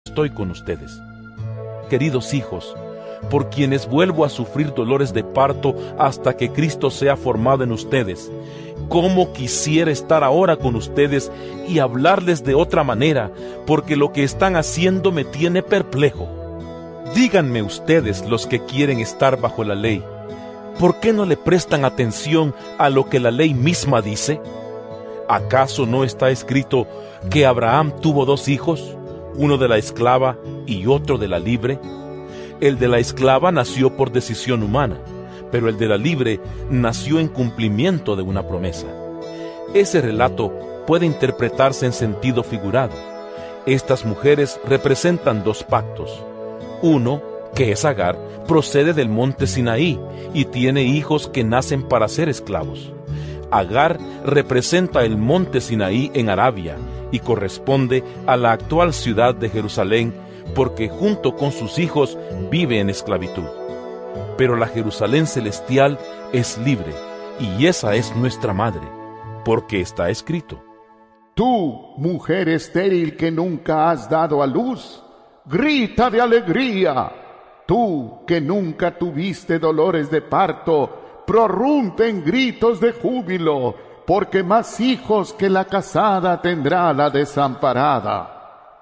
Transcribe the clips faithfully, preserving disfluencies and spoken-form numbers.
estoy con ustedes. Queridos hijos, por quienes vuelvo a sufrir dolores de parto hasta que Cristo sea formado en ustedes, cómo quisiera estar ahora con ustedes y hablarles de otra manera, porque lo que están haciendo me tiene perplejo. Díganme ustedes, los que quieren estar bajo la ley, ¿por qué no le prestan atención a lo que la ley misma dice? ¿Acaso no está escrito que Abraham tuvo dos hijos, uno de la esclava y otro de la libre? El de la esclava nació por decisión humana, pero el de la libre nació en cumplimiento de una promesa. Ese relato puede interpretarse en sentido figurado. Estas mujeres representan dos pactos. Uno, que es Agar, procede del monte Sinaí y tiene hijos que nacen para ser esclavos. Agar representa el monte Sinaí en Arabia y corresponde a la actual ciudad de Jerusalén, porque junto con sus hijos vive en esclavitud. Pero la Jerusalén celestial es libre, y esa es nuestra madre, porque está escrito: Tú, mujer estéril que nunca has dado a luz, grita de alegría. Tú, que nunca tuviste dolores de parto, prorrumpe en gritos de júbilo, porque más hijos que la casada tendrá la desamparada.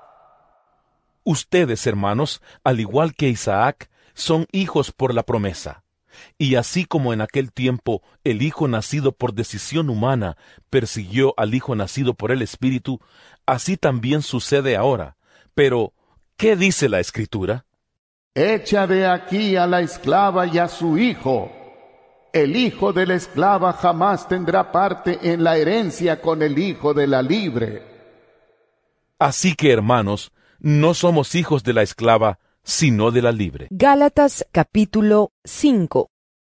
Ustedes, hermanos, al igual que Isaac, son hijos por la promesa. Y así como en aquel tiempo el hijo nacido por decisión humana persiguió al hijo nacido por el Espíritu, así también sucede ahora. Pero, ¿qué dice la Escritura? Echa de aquí a la esclava y a su hijo. El hijo de la esclava jamás tendrá parte en la herencia con el hijo de la libre. Así que, hermanos, no somos hijos de la esclava, sino de la libre. Gálatas capítulo cinco.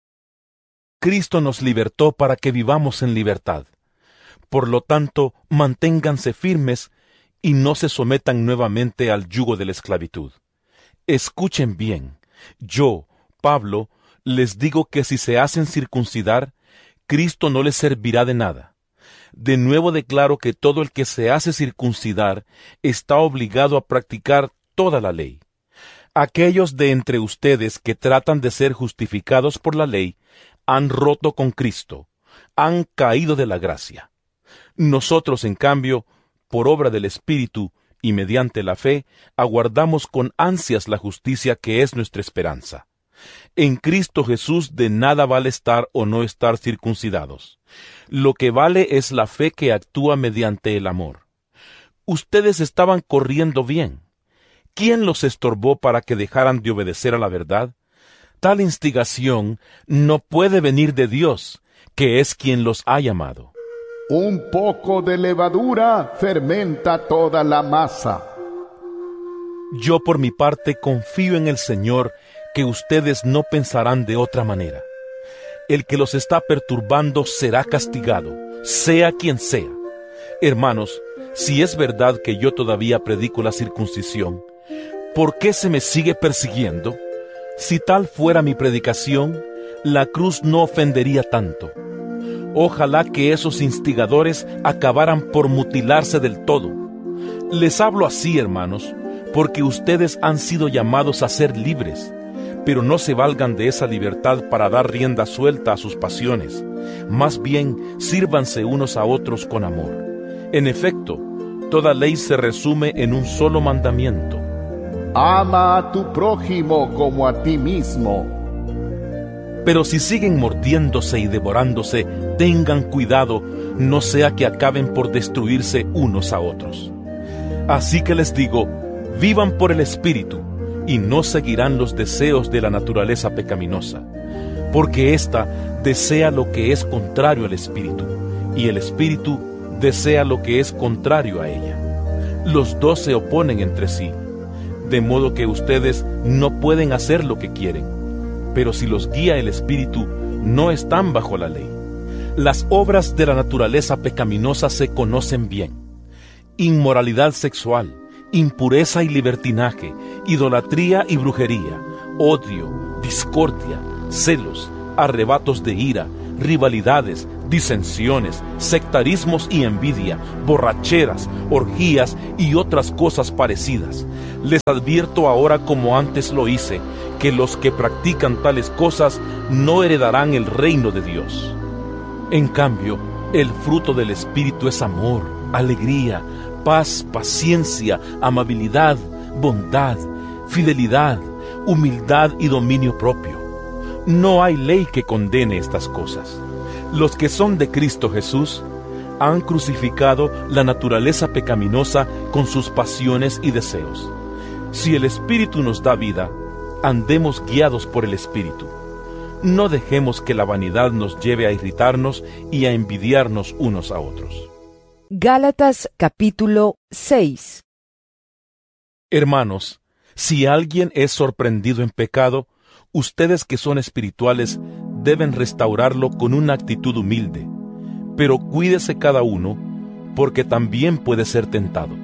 Cristo nos libertó para que vivamos en libertad. Por lo tanto, manténganse firmes y no se sometan nuevamente al yugo de la esclavitud. Escuchen bien, yo, Pablo, les digo que si se hacen circuncidar, Cristo no les servirá de nada. De nuevo declaro que todo el que se hace circuncidar está obligado a practicar toda la ley. Aquellos de entre ustedes que tratan de ser justificados por la ley han roto con Cristo, han caído de la gracia. Nosotros, en cambio, por obra del Espíritu y mediante la fe, aguardamos con ansias la justicia que es nuestra esperanza. En Cristo Jesús de nada vale estar o no estar circuncidados. Lo que vale es la fe que actúa mediante el amor. Ustedes estaban corriendo bien. ¿Quién los estorbó para que dejaran de obedecer a la verdad? Tal instigación no puede venir de Dios, que es quien los ha llamado. Un poco de levadura fermenta toda la masa. Yo por mi parte confío en el Señor que ustedes no pensarán de otra manera. El que los está perturbando será castigado, sea quien sea. Hermanos, si es verdad que yo todavía predico la circuncisión, ¿por qué se me sigue persiguiendo? Si tal fuera mi predicación, la cruz no ofendería tanto. Ojalá que esos instigadores acabaran por mutilarse del todo. Les hablo así, hermanos, porque ustedes han sido llamados a ser libres, pero no se valgan de esa libertad para dar rienda suelta a sus pasiones. Más bien, sírvanse unos a otros con amor. En efecto, toda ley se resume en un solo mandamiento: ama a tu prójimo como a ti mismo. Pero si siguen mordiéndose y devorándose, tengan cuidado, no sea que acaben por destruirse unos a otros. Así que les digo, vivan por el Espíritu, y no seguirán los deseos de la naturaleza pecaminosa, porque ésta desea lo que es contrario al Espíritu, y el Espíritu desea lo que es contrario a ella. Los dos se oponen entre sí, de modo que ustedes no pueden hacer lo que quieren. Pero si los guía el Espíritu, no están bajo la ley. Las obras de la naturaleza pecaminosa se conocen bien: inmoralidad sexual, impureza y libertinaje, idolatría y brujería, odio, discordia, celos, arrebatos de ira, rivalidades, disensiones, sectarismos y envidia, borracheras, orgías y otras cosas parecidas. Les advierto ahora, como antes lo hice, que los que practican tales cosas no heredarán el reino de Dios. En cambio, el fruto del Espíritu es amor, alegría, paz, paciencia, amabilidad, bondad, fidelidad, humildad y dominio propio. No hay ley que condene estas cosas. Los que son de Cristo Jesús han crucificado la naturaleza pecaminosa con sus pasiones y deseos. Si el Espíritu nos da vida, andemos guiados por el Espíritu. No dejemos que la vanidad nos lleve a irritarnos y a envidiarnos unos a otros. Gálatas capítulo seis. Hermanos, si alguien es sorprendido en pecado, ustedes que son espirituales deben restaurarlo con una actitud humilde, pero cuídese cada uno, porque también puede ser tentado.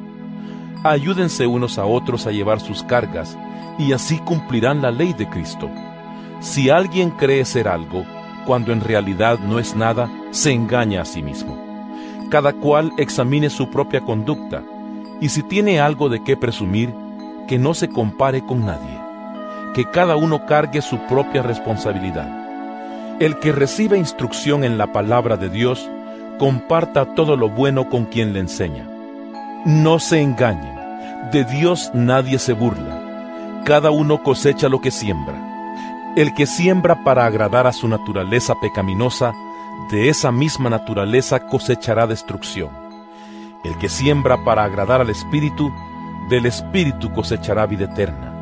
Ayúdense unos a otros a llevar sus cargas, y así cumplirán la ley de Cristo. Si alguien cree ser algo, cuando en realidad no es nada, se engaña a sí mismo. Cada cual examine su propia conducta, y si tiene algo de qué presumir, que no se compare con nadie. Que cada uno cargue su propia responsabilidad. El que recibe instrucción en la palabra de Dios, comparta todo lo bueno con quien le enseña. No se engañen, de Dios nadie se burla. Cada uno cosecha lo que siembra. El que siembra para agradar a su naturaleza pecaminosa, de esa misma naturaleza cosechará destrucción. El que siembra para agradar al Espíritu, del Espíritu cosechará vida eterna.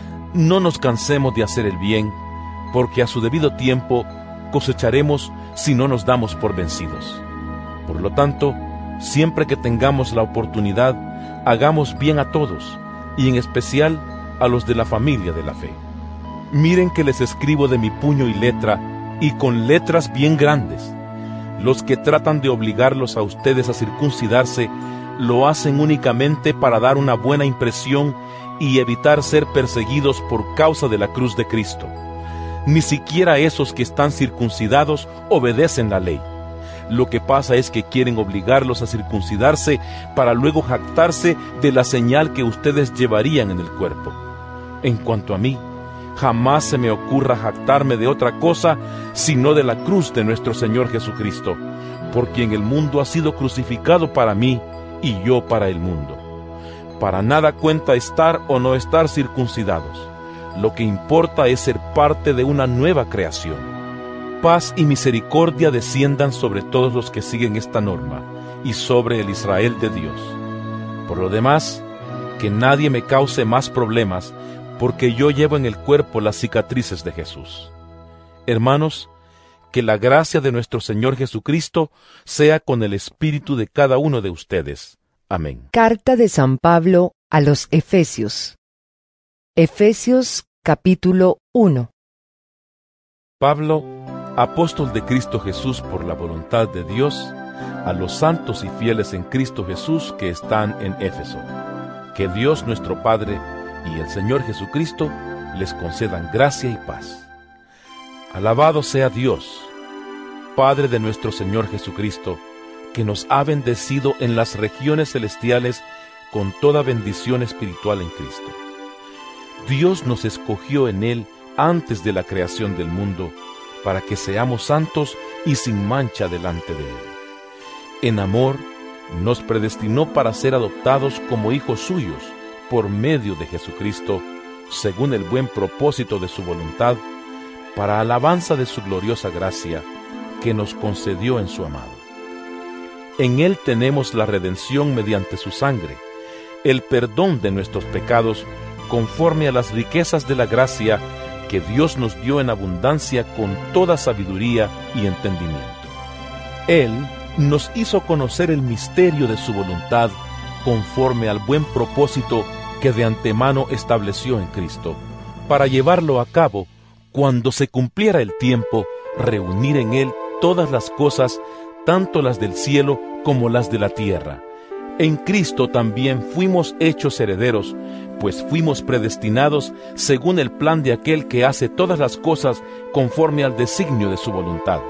No nos cansemos de hacer el bien, porque a su debido tiempo cosecharemos si no nos damos por vencidos. Por lo tanto, siempre que tengamos la oportunidad, hagamos bien a todos, y en especial a los de la familia de la fe. Miren que les escribo de mi puño y letra, y con letras bien grandes. Los que tratan de obligarlos a ustedes a circuncidarse, lo hacen únicamente para dar una buena impresión y evitar ser perseguidos por causa de la cruz de Cristo. Ni siquiera esos que están circuncidados obedecen la ley. Lo que pasa es que quieren obligarlos a circuncidarse para luego jactarse de la señal que ustedes llevarían en el cuerpo. En cuanto a mí, jamás se me ocurra jactarme de otra cosa sino de la cruz de nuestro Señor Jesucristo, por quien el mundo ha sido crucificado para mí y yo para el mundo. Para nada cuenta estar o no estar circuncidados. Lo que importa es ser parte de una nueva creación. Paz y misericordia desciendan sobre todos los que siguen esta norma y sobre el Israel de Dios. Por lo demás, que nadie me cause más problemas, porque yo llevo en el cuerpo las cicatrices de Jesús. Hermanos, que la gracia de nuestro Señor Jesucristo sea con el espíritu de cada uno de ustedes. Amén. Carta de San Pablo a los Efesios. Efesios capítulo uno. Pablo, apóstol de Cristo Jesús por la voluntad de Dios, a los santos y fieles en Cristo Jesús que están en Éfeso. Que Dios nuestro Padre y el Señor Jesucristo les concedan gracia y paz. Alabado sea Dios, Padre de nuestro Señor Jesucristo, que nos ha bendecido en las regiones celestiales con toda bendición espiritual en Cristo. Dios nos escogió en Él antes de la creación del mundo, para que seamos santos y sin mancha delante de Él. En amor, nos predestinó para ser adoptados como hijos suyos, por medio de Jesucristo, según el buen propósito de su voluntad, para alabanza de su gloriosa gracia, que nos concedió en su amado. En Él tenemos la redención mediante su sangre, el perdón de nuestros pecados, conforme a las riquezas de la gracia que Dios nos dio en abundancia con toda sabiduría y entendimiento. Él nos hizo conocer el misterio de su voluntad, conforme al buen propósito que de antemano estableció en Cristo, para llevarlo a cabo, cuando se cumpliera el tiempo, reunir en Él todas las cosas, tanto las del cielo como las de la tierra. En Cristo también fuimos hechos herederos, pues fuimos predestinados según el plan de aquel que hace todas las cosas conforme al designio de su voluntad,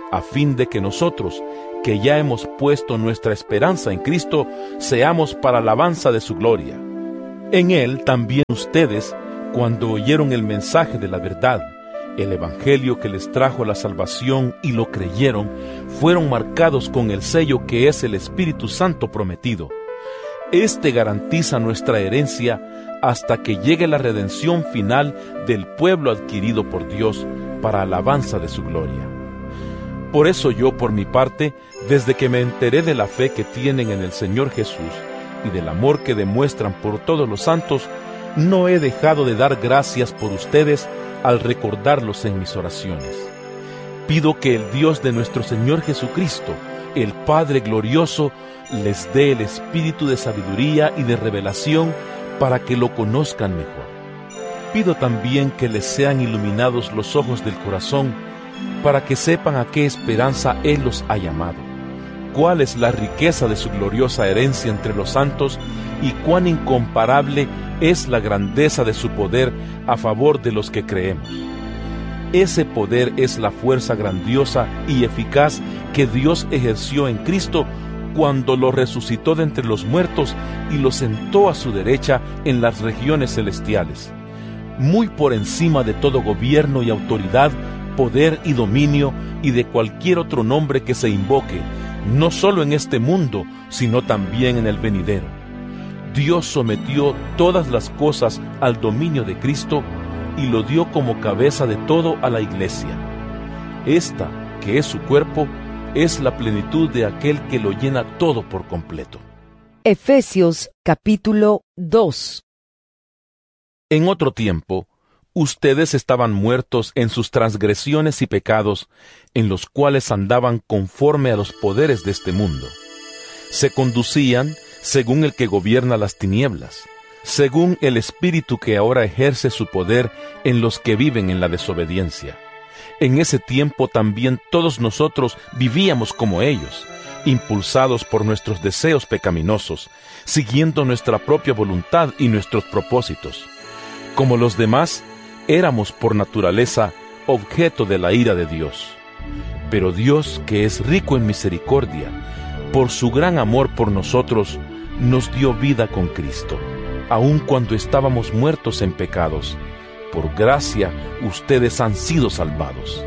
a fin de que nosotros, que ya hemos puesto nuestra esperanza en Cristo, seamos para alabanza de su gloria. En Él también ustedes, cuando oyeron el mensaje de la verdad, el evangelio que les trajo la salvación y lo creyeron, fueron marcados con el sello que es el Espíritu Santo prometido. Este garantiza nuestra herencia hasta que llegue la redención final del pueblo adquirido por Dios para alabanza de su gloria. Por eso yo, por mi parte, desde que me enteré de la fe que tienen en el Señor Jesús y del amor que demuestran por todos los santos, no he dejado de dar gracias por ustedes al recordarlos en mis oraciones. Pido que el Dios de nuestro Señor Jesucristo, el Padre glorioso, les dé el espíritu de sabiduría y de revelación para que lo conozcan mejor. Pido también que les sean iluminados los ojos del corazón para que sepan a qué esperanza Él los ha llamado, cuál es la riqueza de su gloriosa herencia entre los santos y cuán incomparable es la grandeza de su poder a favor de los que creemos. Ese poder es la fuerza grandiosa y eficaz que Dios ejerció en Cristo cuando lo resucitó de entre los muertos y lo sentó a su derecha en las regiones celestiales, muy por encima de todo gobierno y autoridad, poder y dominio y de cualquier otro nombre que se invoque, no solo en este mundo, sino también en el venidero. Dios sometió todas las cosas al dominio de Cristo y lo dio como cabeza de todo a la iglesia. Esta, que es su cuerpo, es la plenitud de aquel que lo llena todo por completo. Efesios capítulo dos. En otro tiempo, ustedes estaban muertos en sus transgresiones y pecados, en los cuales andaban conforme a los poderes de este mundo. Se conducían según el que gobierna las tinieblas, según el espíritu que ahora ejerce su poder en los que viven en la desobediencia. En ese tiempo también todos nosotros vivíamos como ellos, impulsados por nuestros deseos pecaminosos, siguiendo nuestra propia voluntad y nuestros propósitos. Como los demás, éramos por naturaleza objeto de la ira de Dios. Pero Dios, que es rico en misericordia, por su gran amor por nosotros, nos dio vida con Cristo, aun cuando estábamos muertos en pecados. Por gracia, ustedes han sido salvados.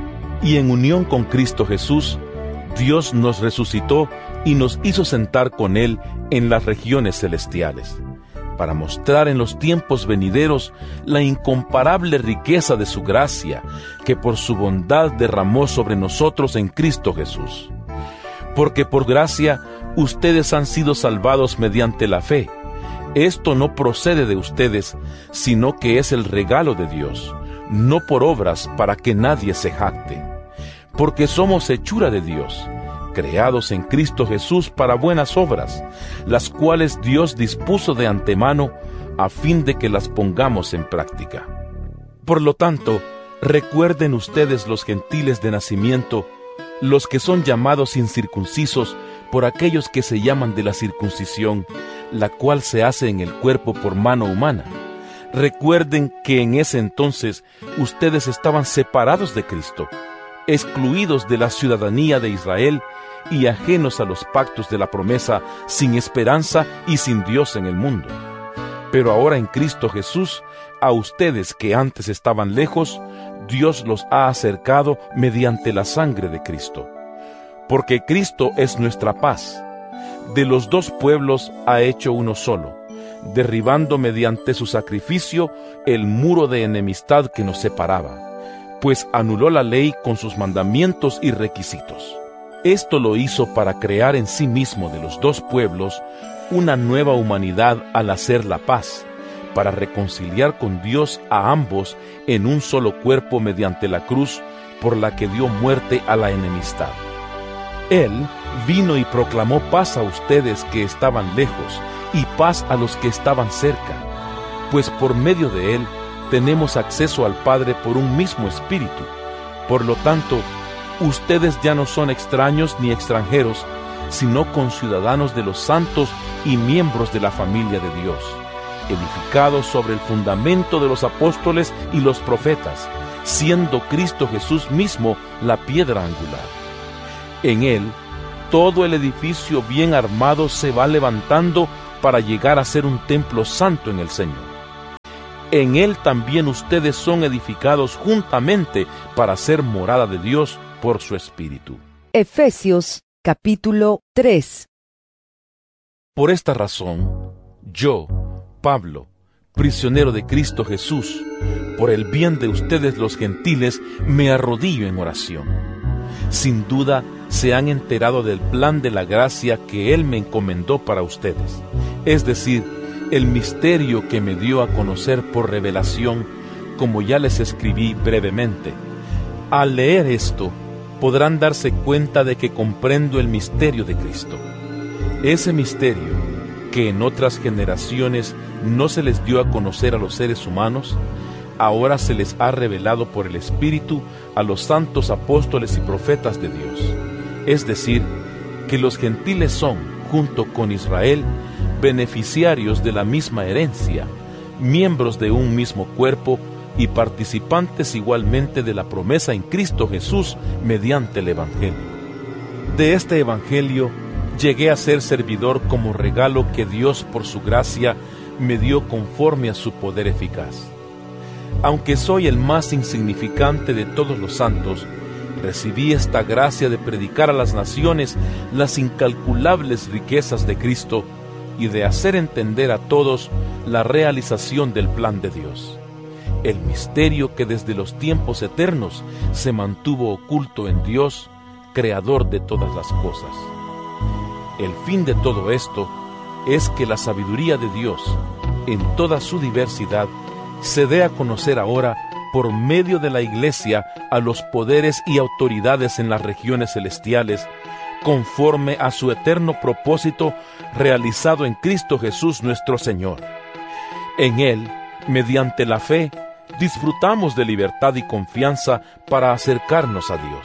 Y en unión con Cristo Jesús, Dios nos resucitó y nos hizo sentar con Él en las regiones celestiales, para mostrar en los tiempos venideros la incomparable riqueza de su gracia, que por su bondad derramó sobre nosotros en Cristo Jesús. Porque por gracia, ustedes han sido salvados mediante la fe. Esto no procede de ustedes, sino que es el regalo de Dios, no por obras para que nadie se jacte. Porque somos hechura de Dios, creados en Cristo Jesús para buenas obras, las cuales Dios dispuso de antemano a fin de que las pongamos en práctica. Por lo tanto, recuerden ustedes los gentiles de nacimiento, los que son llamados incircuncisos por aquellos que se llaman de la circuncisión, la cual se hace en el cuerpo por mano humana. Recuerden que en ese entonces ustedes estaban separados de Cristo, excluidos de la ciudadanía de Israel y ajenos a los pactos de la promesa, sin esperanza y sin Dios en el mundo. Pero ahora en Cristo Jesús, a ustedes que antes estaban lejos, Dios los ha acercado mediante la sangre de Cristo. Porque Cristo es nuestra paz. De los dos pueblos ha hecho uno solo, derribando mediante su sacrificio el muro de enemistad que nos separaba, pues anuló la ley con sus mandamientos y requisitos. Esto lo hizo para crear en sí mismo de los dos pueblos una nueva humanidad al hacer la paz, para reconciliar con Dios a ambos en un solo cuerpo mediante la cruz por la que dio muerte a la enemistad. Él vino y proclamó paz a ustedes que estaban lejos y paz a los que estaban cerca, pues por medio de Él tenemos acceso al Padre por un mismo Espíritu. Por lo tanto, ustedes ya no son extraños ni extranjeros, sino conciudadanos de los santos y miembros de la familia de Dios, edificados sobre el fundamento de los apóstoles y los profetas, siendo Cristo Jesús mismo la piedra angular. En Él, todo el edificio bien armado se va levantando para llegar a ser un templo santo en el Señor. En Él también ustedes son edificados juntamente para ser morada de Dios por su Espíritu. Efesios capítulo tres. Por esta razón, yo, Pablo, prisionero de Cristo Jesús, por el bien de ustedes los gentiles, me arrodillo en oración. Sin duda, se han enterado del plan de la gracia que Él me encomendó para ustedes, es decir, el misterio que me dio a conocer por revelación, como ya les escribí brevemente. Al leer esto, podrán darse cuenta de que comprendo el misterio de Cristo. Ese misterio, que en otras generaciones no se les dio a conocer a los seres humanos, ahora se les ha revelado por el Espíritu a los santos apóstoles y profetas de Dios. Es decir, que los gentiles son, junto con Israel, beneficiarios de la misma herencia, miembros de un mismo cuerpo y participantes igualmente de la promesa en Cristo Jesús mediante el Evangelio. De este Evangelio llegué a ser servidor como regalo que Dios por su gracia me dio conforme a su poder eficaz. Aunque soy el más insignificante de todos los santos, recibí esta gracia de predicar a las naciones las incalculables riquezas de Cristo y de hacer entender a todos la realización del plan de Dios, el misterio que desde los tiempos eternos se mantuvo oculto en Dios, creador de todas las cosas. El fin de todo esto es que la sabiduría de Dios, en toda su diversidad, se dé a conocer ahora por medio de la Iglesia a los poderes y autoridades en las regiones celestiales, conforme a su eterno propósito realizado en Cristo Jesús nuestro Señor. En Él, mediante la fe, disfrutamos de libertad y confianza para acercarnos a Dios.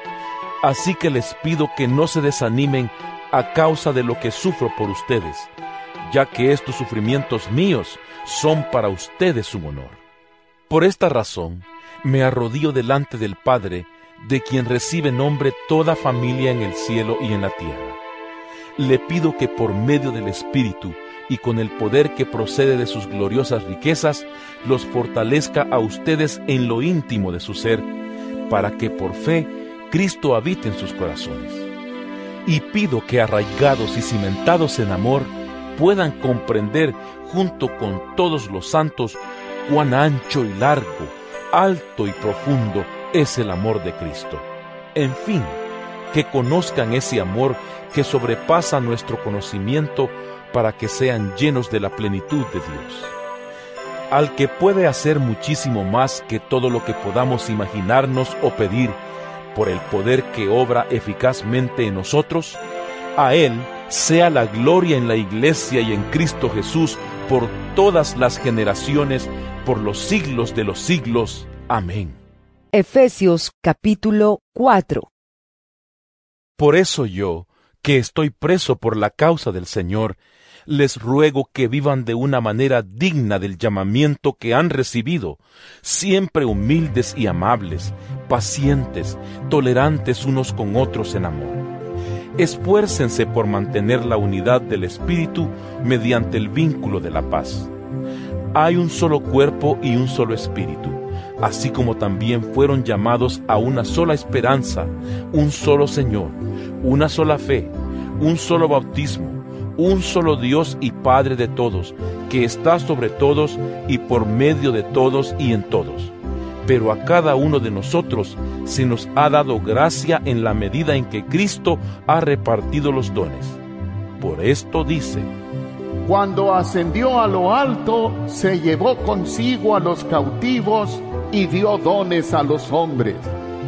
Así que les pido que no se desanimen a causa de lo que sufro por ustedes, ya que estos sufrimientos míos son para ustedes un honor. Por esta razón, me arrodillo delante del Padre, de quien recibe nombre toda familia en el cielo y en la tierra. Le pido que por medio del Espíritu y con el poder que procede de sus gloriosas riquezas, los fortalezca a ustedes en lo íntimo de su ser, para que por fe Cristo habite en sus corazones. Y pido que arraigados y cimentados en amor, puedan comprender junto con todos los santos cuán ancho y largo, alto y profundo es el amor de Cristo. En fin, que conozcan ese amor que sobrepasa nuestro conocimiento para que sean llenos de la plenitud de Dios. Al que puede hacer muchísimo más que todo lo que podamos imaginarnos o pedir, por el poder que obra eficazmente en nosotros, a Él sea la gloria en la Iglesia y en Cristo Jesús por todas las generaciones, por los siglos de los siglos. Amén. Efesios capítulo cuatro. Por eso yo, que estoy preso por la causa del Señor, les ruego que vivan de una manera digna del llamamiento que han recibido, siempre humildes y amables, pacientes, tolerantes unos con otros en amor. Esfuércense por mantener la unidad del Espíritu mediante el vínculo de la paz. Hay un solo cuerpo y un solo Espíritu, así como también fueron llamados a una sola esperanza, un solo Señor, una sola fe, un solo bautismo, un solo Dios y Padre de todos, que está sobre todos y por medio de todos y en todos. Pero a cada uno de nosotros se nos ha dado gracia en la medida en que Cristo ha repartido los dones. Por esto dice: Cuando ascendió a lo alto, se llevó consigo a los cautivos y dio dones a los hombres.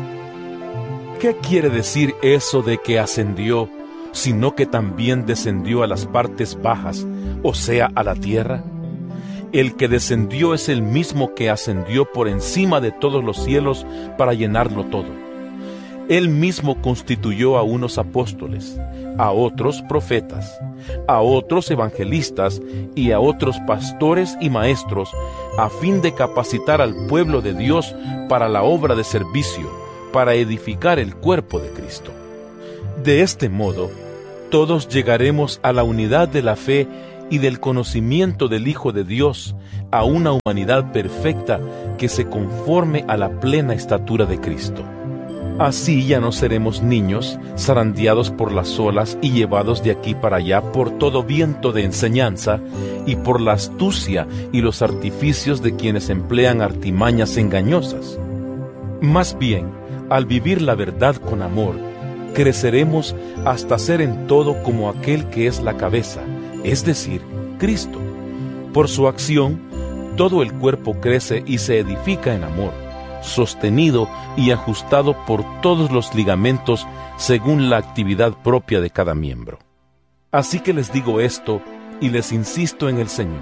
¿Qué quiere decir eso de que ascendió, sino que también descendió a las partes bajas, o sea, a la tierra? El que descendió es el mismo que ascendió por encima de todos los cielos para llenarlo todo. Él mismo constituyó a unos apóstoles, a otros profetas, a otros evangelistas y a otros pastores y maestros, a fin de capacitar al pueblo de Dios para la obra de servicio, para edificar el cuerpo de Cristo. De este modo, todos llegaremos a la unidad de la fe y del conocimiento del Hijo de Dios, a una humanidad perfecta que se conforme a la plena estatura de Cristo. Así ya no seremos niños, zarandeados por las olas y llevados de aquí para allá por todo viento de enseñanza y por la astucia y los artificios de quienes emplean artimañas engañosas. Más bien, al vivir la verdad con amor, creceremos hasta ser en todo como aquel que es la cabeza, es decir, Cristo. Por su acción, todo el cuerpo crece y se edifica en amor, sostenido y ajustado por todos los ligamentos según la actividad propia de cada miembro. Así que les digo esto y les insisto en el Señor: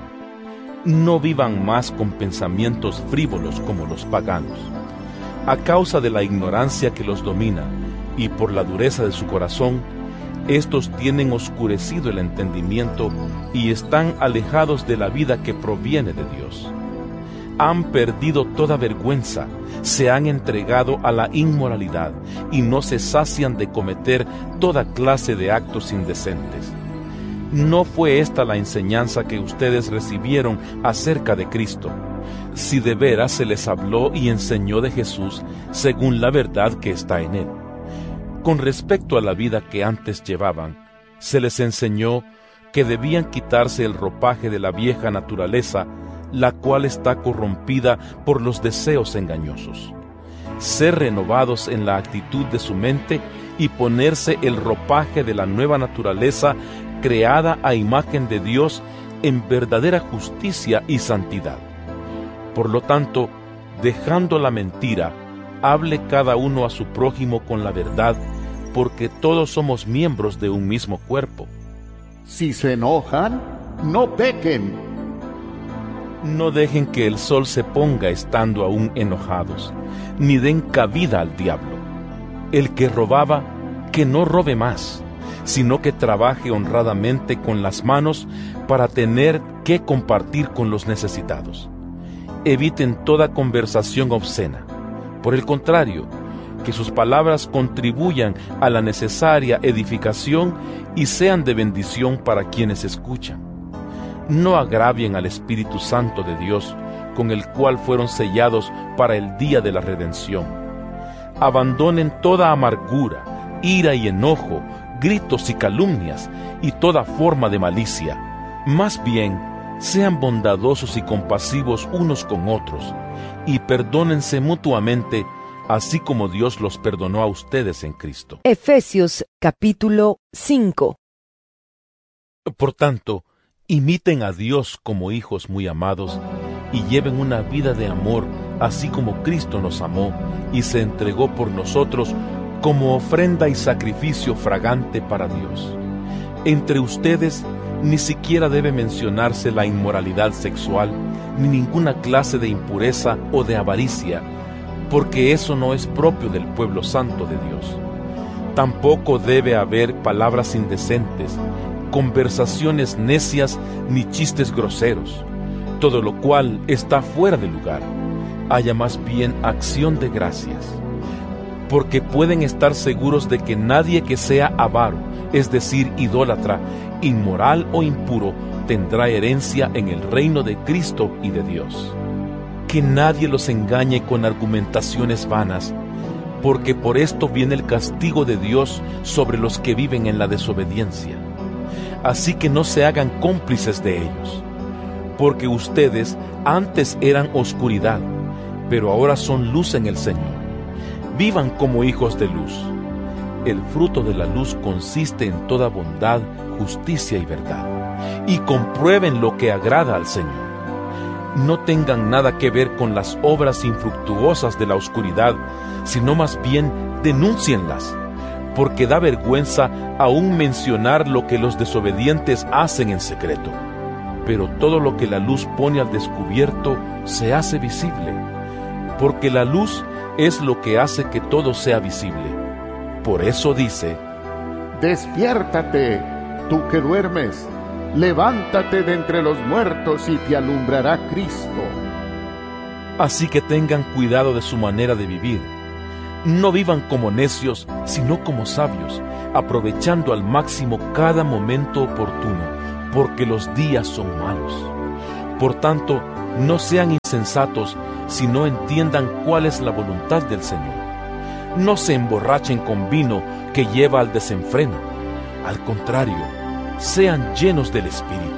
no vivan más con pensamientos frívolos como los paganos. A causa de la ignorancia que los domina y por la dureza de su corazón, estos tienen oscurecido el entendimiento y están alejados de la vida que proviene de Dios. Han perdido toda vergüenza, se han entregado a la inmoralidad y no se sacian de cometer toda clase de actos indecentes. ¿No fue esta la enseñanza que ustedes recibieron acerca de Cristo? Si de veras se les habló y enseñó de Jesús según la verdad que está en Él. Con respecto a la vida que antes llevaban, se les enseñó que debían quitarse el ropaje de la vieja naturaleza, la cual está corrompida por los deseos engañosos, ser renovados en la actitud de su mente y ponerse el ropaje de la nueva naturaleza creada a imagen de Dios en verdadera justicia y santidad. Por lo tanto, dejando la mentira, hable cada uno a su prójimo con la verdad, porque todos somos miembros de un mismo cuerpo. Si se enojan, no pequen. No dejen que el sol se ponga estando aún enojados, ni den cabida al diablo. El que robaba, que no robe más, sino que trabaje honradamente con las manos para tener que compartir con los necesitados. Eviten toda conversación obscena. Por el contrario, que sus palabras contribuyan a la necesaria edificación y sean de bendición para quienes escuchan. No agravien al Espíritu Santo de Dios, con el cual fueron sellados para el día de la redención. Abandonen toda amargura, ira y enojo, gritos y calumnias, y toda forma de malicia. Más bien, sean bondadosos y compasivos unos con otros, y perdónense mutuamente, así como Dios los perdonó a ustedes en Cristo. Efesios capítulo cinco. Por tanto, imiten a Dios como hijos muy amados, y lleven una vida de amor, así como Cristo nos amó, y se entregó por nosotros como ofrenda y sacrificio fragante para Dios. Entre ustedes ni siquiera debe mencionarse la inmoralidad sexual, ni ninguna clase de impureza o de avaricia, porque eso no es propio del pueblo santo de Dios. Tampoco debe haber palabras indecentes, conversaciones necias ni chistes groseros, todo lo cual está fuera de lugar. Haya más bien acción de gracias, porque pueden estar seguros de que nadie que sea avaro, es decir, idólatra, inmoral o impuro, tendrá herencia en el reino de Cristo y de Dios. Que nadie los engañe con argumentaciones vanas, porque por esto viene el castigo de Dios sobre los que viven en la desobediencia. Así que no se hagan cómplices de ellos, porque ustedes antes eran oscuridad, pero ahora son luz en el Señor. Vivan como hijos de luz. El fruto de la luz consiste en toda bondad, justicia y verdad, y comprueben lo que agrada al Señor. No tengan nada que ver con las obras infructuosas de la oscuridad, sino más bien denúncienlas, porque da vergüenza aún mencionar lo que los desobedientes hacen en secreto. Pero todo lo que la luz pone al descubierto se hace visible, porque la luz es lo que hace que todo sea visible. Por eso dice: Despiértate, tú que duermes, levántate de entre los muertos y te alumbrará Cristo. Así que tengan cuidado de su manera de vivir. No vivan como necios, sino como sabios, aprovechando al máximo cada momento oportuno, porque los días son malos. Por tanto, no sean insensatos, sino entiendan cuál es la voluntad del Señor. No se emborrachen con vino que lleva al desenfreno. Al contrario, sean llenos del Espíritu.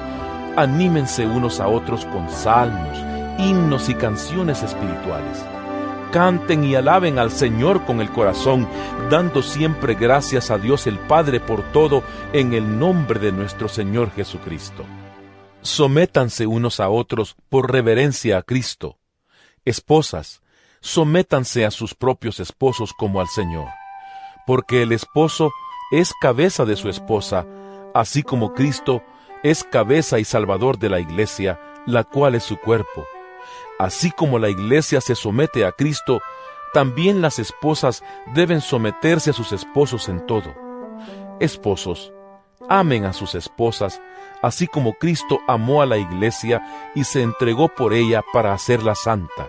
Anímense unos a otros con salmos, himnos y canciones espirituales. Canten y alaben al Señor con el corazón, dando siempre gracias a Dios el Padre por todo, en el nombre de nuestro Señor Jesucristo. Sométanse unos a otros por reverencia a Cristo. Esposas, sométanse a sus propios esposos como al Señor, porque el esposo es cabeza de su esposa, así como Cristo es cabeza y salvador de la iglesia, la cual es su cuerpo. Así como la iglesia se somete a Cristo, también las esposas deben someterse a sus esposos en todo. Esposos, amen a sus esposas, así como Cristo amó a la iglesia y se entregó por ella para hacerla santa.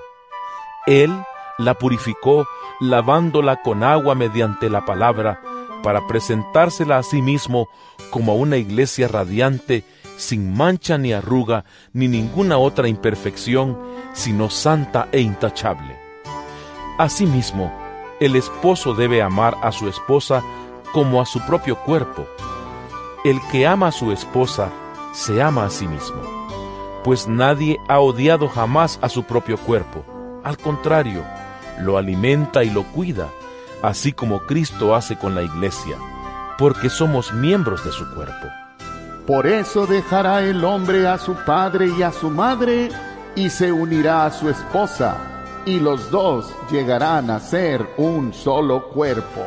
Él la purificó, lavándola con agua mediante la palabra, para presentársela a sí mismo como a una iglesia radiante, sin mancha ni arruga, ni ninguna otra imperfección, sino santa e intachable. Asimismo, el esposo debe amar a su esposa como a su propio cuerpo. El que ama a su esposa, se ama a sí mismo, pues nadie ha odiado jamás a su propio cuerpo. Al contrario, lo alimenta y lo cuida, así como Cristo hace con la iglesia, porque somos miembros de su cuerpo. Por eso dejará el hombre a su padre y a su madre, y se unirá a su esposa, y los dos llegarán a ser un solo cuerpo.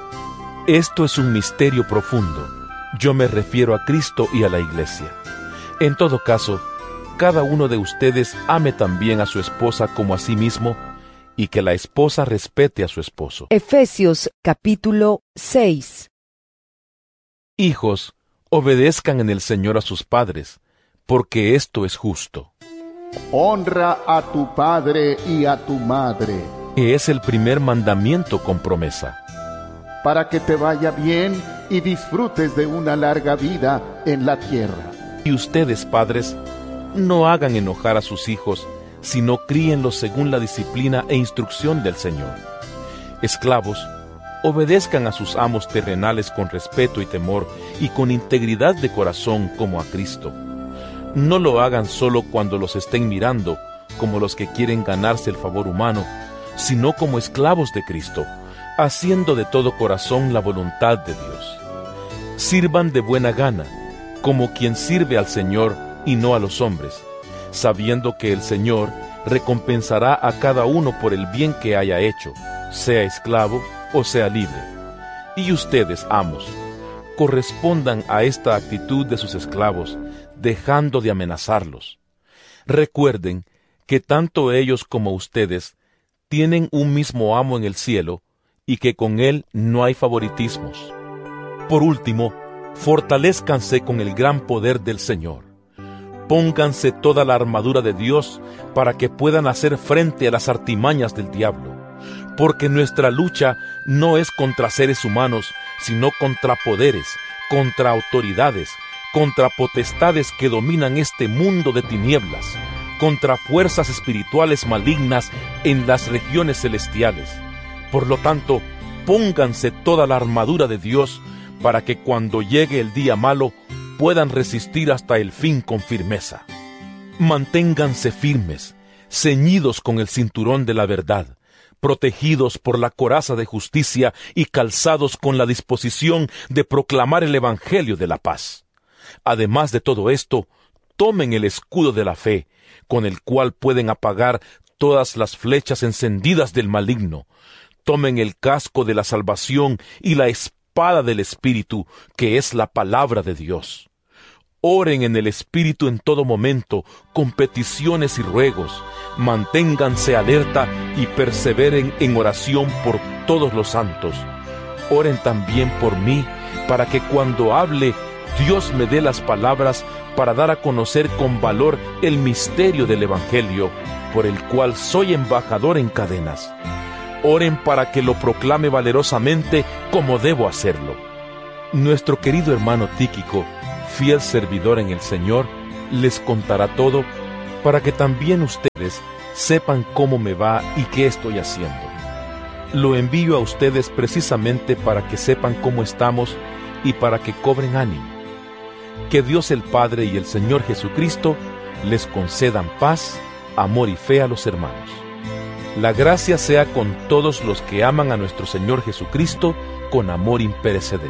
Esto es un misterio profundo. Yo me refiero a Cristo y a la iglesia. En todo caso, cada uno de ustedes ame también a su esposa como a sí mismo, y que la esposa respete a su esposo. Efesios capítulo seis. Hijos, obedezcan en el Señor a sus padres, porque esto es justo. Honra a tu padre y a tu madre, Que es el primer mandamiento con promesa, para que te vaya bien y disfrutes de una larga vida en la tierra. y ustedes, padres, no hagan enojar a sus hijos, sino críenlos según la disciplina e instrucción del Señor. Esclavos, obedezcan a sus amos terrenales con respeto y temor, y con integridad de corazón como a Cristo. No lo hagan solo cuando los estén mirando, como los que quieren ganarse el favor humano, sino como esclavos de Cristo, haciendo de todo corazón la voluntad de Dios. Sirvan de buena gana, como quien sirve al Señor y no a los hombres, sabiendo que el Señor recompensará a cada uno por el bien que haya hecho, sea esclavo o sea libre. Y ustedes, amos, correspondan a esta actitud de sus esclavos, dejando de amenazarlos. Recuerden que tanto ellos como ustedes tienen un mismo amo en el cielo, y que con él no hay favoritismos. Por último, fortalézcanse con el gran poder del Señor. Pónganse toda la armadura de Dios para que puedan hacer frente a las artimañas del diablo, porque nuestra lucha no es contra seres humanos, sino contra poderes, contra autoridades, contra potestades que dominan este mundo de tinieblas, contra fuerzas espirituales malignas en las regiones celestiales. Por lo tanto, pónganse toda la armadura de Dios para que cuando llegue el día malo puedan resistir hasta el fin con firmeza. Manténganse firmes, ceñidos con el cinturón de la verdad, protegidos por la coraza de justicia y calzados con la disposición de proclamar el evangelio de la paz. Además de todo esto, tomen el escudo de la fe, con el cual pueden apagar todas las flechas encendidas del maligno. Tomen el casco de la salvación y la espada del Espíritu, que es la palabra de Dios. Oren en el Espíritu en todo momento, con peticiones y ruegos. Manténganse alerta y perseveren en oración por todos los santos. Oren también por mí, para que cuando hable, Dios me dé las palabras para dar a conocer con valor el misterio del Evangelio, por el cual soy embajador en cadenas. Oren para que lo proclame valerosamente como debo hacerlo. Nuestro querido hermano Tíquico, fiel servidor en el Señor, les contará todo, para que también ustedes sepan cómo me va y qué estoy haciendo. Lo envío a ustedes precisamente para que sepan cómo estamos y para que cobren ánimo. Que Dios el Padre y el Señor Jesucristo les concedan paz, amor y fe a los hermanos. La gracia sea con todos los que aman a nuestro Señor Jesucristo con amor imperecedero.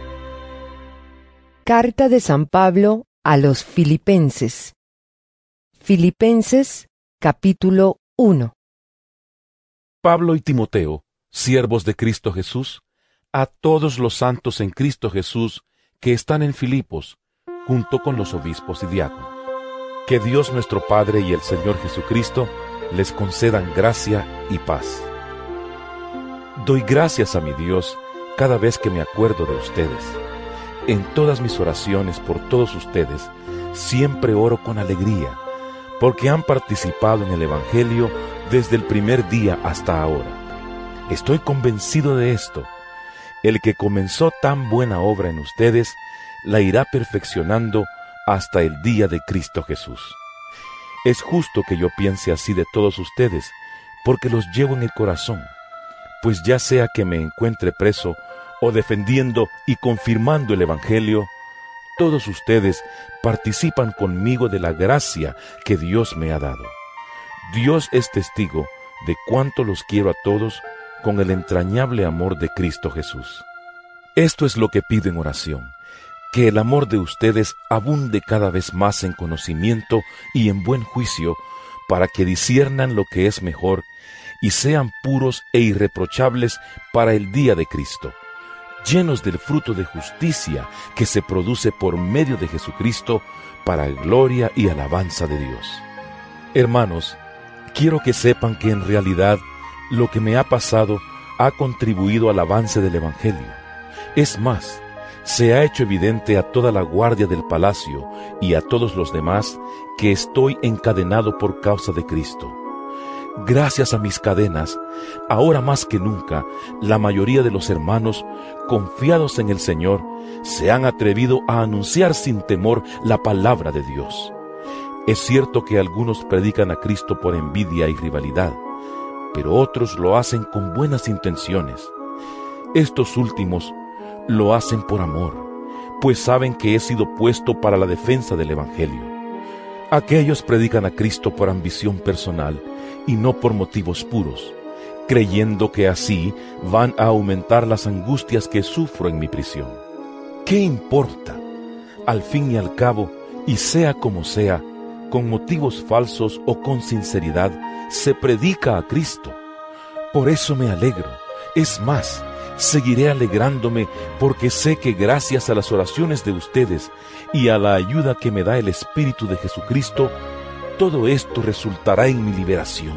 Carta de San Pablo a los Filipenses. Filipenses, capítulo uno. Pablo y Timoteo, siervos de Cristo Jesús, a todos los santos en Cristo Jesús que están en Filipos, junto con los obispos y diáconos. Que Dios nuestro Padre y el Señor Jesucristo les concedan gracia y paz. Doy gracias a mi Dios cada vez que me acuerdo de ustedes. En todas mis oraciones por todos ustedes, siempre oro con alegría, porque han participado en el Evangelio desde el primer día hasta ahora. Estoy convencido de esto. El que comenzó tan buena obra en ustedes, la irá perfeccionando hasta el día de Cristo Jesús. Es justo que yo piense así de todos ustedes, porque los llevo en el corazón, pues ya sea que me encuentre preso o defendiendo y confirmando el Evangelio, todos ustedes participan conmigo de la gracia que Dios me ha dado. Dios es testigo de cuánto los quiero a todos con el entrañable amor de Cristo Jesús. Esto es lo que pido en oración, que el amor de ustedes abunde cada vez más en conocimiento y en buen juicio, para que disciernan lo que es mejor y sean puros e irreprochables para el día de Cristo, llenos del fruto de justicia que se produce por medio de Jesucristo para gloria y alabanza de Dios. Hermanos, quiero que sepan que en realidad lo que me ha pasado ha contribuido al avance del Evangelio. Es más, se ha hecho evidente a toda la guardia del palacio y a todos los demás que estoy encadenado por causa de Cristo. Gracias a mis cadenas, ahora más que nunca, la mayoría de los hermanos, confiados en el Señor, se han atrevido a anunciar sin temor la palabra de Dios. Es cierto que algunos predican a Cristo por envidia y rivalidad, pero otros lo hacen con buenas intenciones. Estos últimos lo hacen por amor, pues saben que he sido puesto para la defensa del Evangelio. Aquellos predican a Cristo por ambición personal y no por motivos puros, creyendo que así van a aumentar las angustias que sufro en mi prisión. ¿Qué importa? Al fin y al cabo, y sea como sea, con motivos falsos o con sinceridad, se predica a Cristo. Por eso me alegro. Es más, seguiré alegrándome porque sé que gracias a las oraciones de ustedes y a la ayuda que me da el Espíritu de Jesucristo, todo esto resultará en mi liberación.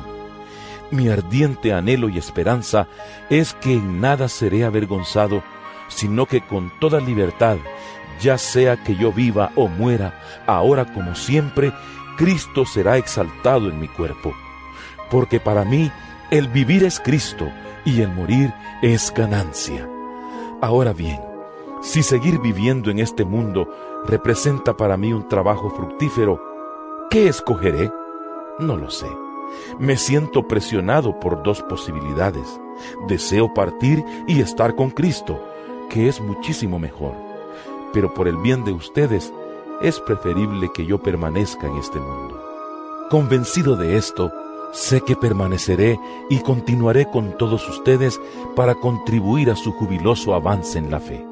Mi ardiente anhelo y esperanza es que en nada seré avergonzado, sino que con toda libertad, ya sea que yo viva o muera, ahora como siempre, Cristo será exaltado en mi cuerpo. Porque para mí el vivir es Cristo y el morir es ganancia. Ahora bien, si seguir viviendo en este mundo representa para mí un trabajo fructífero, ¿qué escogeré? No lo sé. Me siento presionado por dos posibilidades. Deseo partir y estar con Cristo, que es muchísimo mejor. Pero por el bien de ustedes, es preferible que yo permanezca en este mundo. Convencido de esto, sé que permaneceré y continuaré con todos ustedes para contribuir a su jubiloso avance en la fe.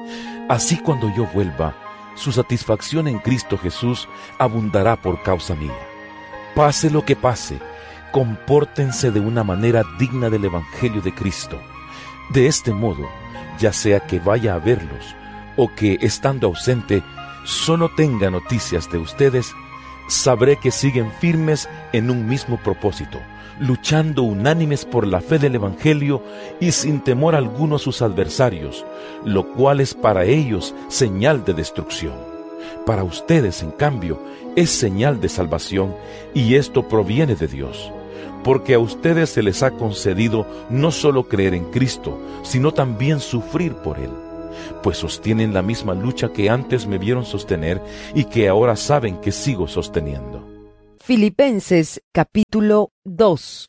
Así cuando yo vuelva, su satisfacción en Cristo Jesús abundará por causa mía. Pase lo que pase, compórtense de una manera digna del Evangelio de Cristo. De este modo, ya sea que vaya a verlos o que, estando ausente, solo tenga noticias de ustedes, sabré que siguen firmes en un mismo propósito, luchando unánimes por la fe del Evangelio y sin temor alguno a sus adversarios, lo cual es para ellos señal de destrucción. Para ustedes, en cambio, es señal de salvación, y esto proviene de Dios, porque a ustedes se les ha concedido no solo creer en Cristo, sino también sufrir por Él, pues sostienen la misma lucha que antes me vieron sostener y que ahora saben que sigo sosteniendo. Filipenses capítulo dos.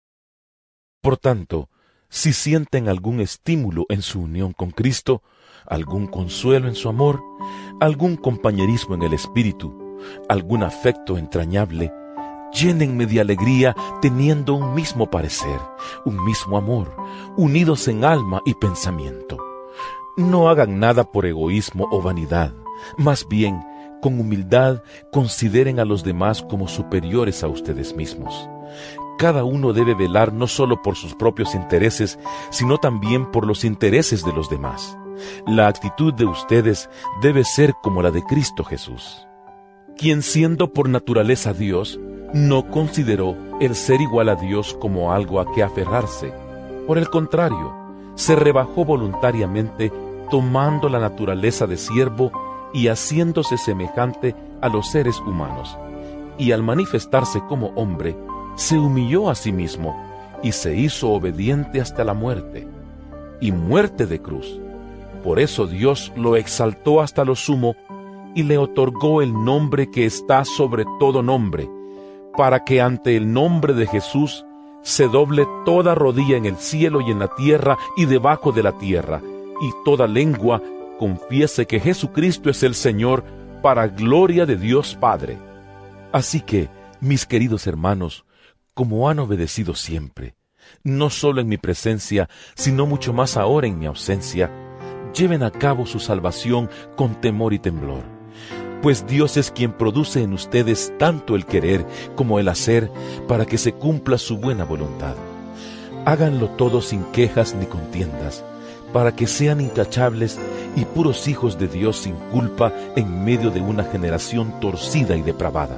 Por tanto, si sienten algún estímulo en su unión con Cristo, algún consuelo en su amor, algún compañerismo en el Espíritu, algún afecto entrañable, llénenme de alegría teniendo un mismo parecer, un mismo amor, unidos en alma y pensamiento. No hagan nada por egoísmo o vanidad, más bien, con humildad, consideren a los demás como superiores a ustedes mismos. Cada uno debe velar no solo por sus propios intereses, sino también por los intereses de los demás. La actitud de ustedes debe ser como la de Cristo Jesús, quien siendo por naturaleza Dios, no consideró el ser igual a Dios como algo a que aferrarse. Por el contrario, se rebajó voluntariamente, tomando la naturaleza de siervo y haciéndose semejante a los seres humanos. Y al manifestarse como hombre, se humilló a sí mismo y se hizo obediente hasta la muerte, y muerte de cruz. Por eso Dios lo exaltó hasta lo sumo y le otorgó el nombre que está sobre todo nombre, para que ante el nombre de Jesús se doble toda rodilla en el cielo y en la tierra y debajo de la tierra, y toda lengua confiese que Jesucristo es el Señor, para gloria de Dios Padre. Así que, mis queridos hermanos, como han obedecido siempre, no solo en mi presencia, sino mucho más ahora en mi ausencia, lleven a cabo su salvación con temor y temblor, pues Dios es quien produce en ustedes tanto el querer como el hacer para que se cumpla su buena voluntad. Háganlo todo sin quejas ni contiendas, para que sean intachables y puros hijos de Dios sin culpa en medio de una generación torcida y depravada.